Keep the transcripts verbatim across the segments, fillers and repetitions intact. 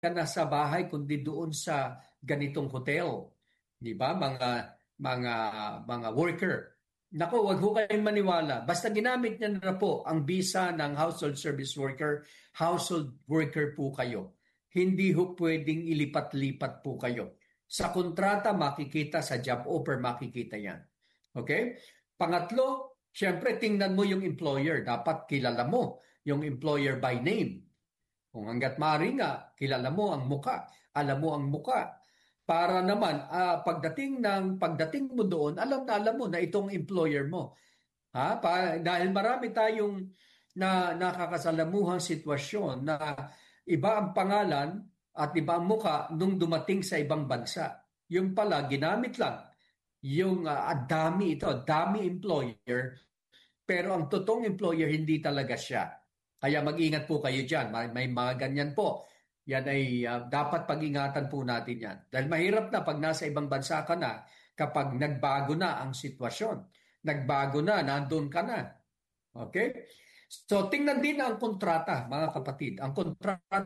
ka na sa bahay kundi doon sa ganitong hotel. Di ba? Mga mga mga worker. Nako, wag ho kayong maniwala. Basta ginamit niya na po ang visa ng household service worker, household worker po kayo. Hindi ho pwedeng ilipat-lipat po kayo. Sa kontrata makikita, sa job offer makikita yan. Okay? Pangatlo, syempre tingnan mo yung employer. Dapat kilala mo yung employer by name. Kung hanggat maaari nga, kilala mo ang muka, alam mo ang muka. Para naman, ah, pagdating ng pagdating mo doon, alam na alam mo na itong employer mo. Ha? Pa, dahil marami tayong na nakakasalamuhang sitwasyon na iba ang pangalan at iba ang muka nung dumating sa ibang bansa. Yung pala, ginamit lang yung uh, dami ito, dami employer, pero ang totoong employer hindi talaga siya. Kaya mag-ingat po kayo dyan. May, may mga ganyan po. Yan ay uh, dapat pag-ingatan po natin yan. Dahil mahirap na pag nasa ibang bansa ka na kapag nagbago na ang sitwasyon. Nagbago na, nandun ka na. Okay? So, tingnan din ang kontrata, mga kapatid. Ang kontrata,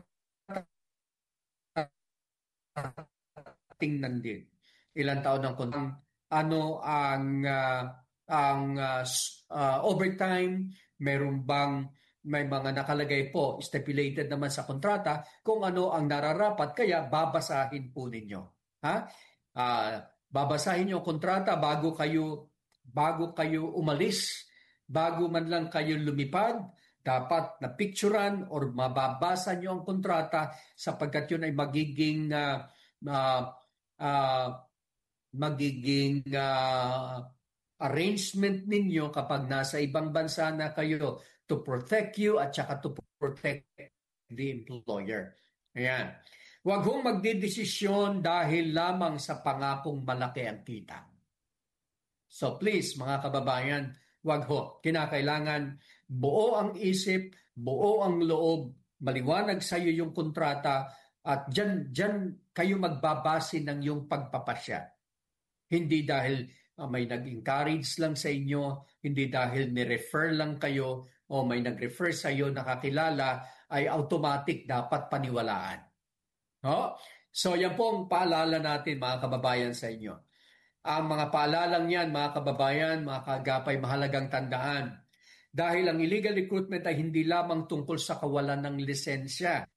tingnan din. Ilan taon ang kontrata, ano ang uh, ang uh, uh, overtime, meron bang may mga nakalagay po, stipulated naman sa kontrata kung ano ang nararapat, kaya babasahin po ninyo. Ha? Uh, babasahin niyo ang kontrata bago kayo bago kayo umalis, bago man lang kayo lumipad, dapat na picturean or mababasa niyo ang kontrata sapagkat yun ay magiging uh, uh, uh, magiging uh, arrangement ninyo kapag nasa ibang bansa na kayo to protect you at saka to protect the employer. Ayan. Huwag hong magdidesisyon dahil lamang sa pangakong malaki ang kita. So please, mga kababayan, huwag ho. Kinakailangan buo ang isip, buo ang loob, maliwanag sa iyo yung kontrata at dyan, dyan kayo magbabase ng yung pagpapasya. Hindi dahil uh, may nag-encourage lang sa inyo, hindi dahil ni-refer lang kayo o may nag-refer sa iyo nakakilala, ay automatic dapat paniwalaan. No? So yan po ang paalala natin mga kababayan sa inyo. Ang mga paalalang yan mga kababayan, mga kaagapay, mahalagang tandaan. Dahil ang illegal recruitment ay hindi lamang tungkol sa kawalan ng lisensya,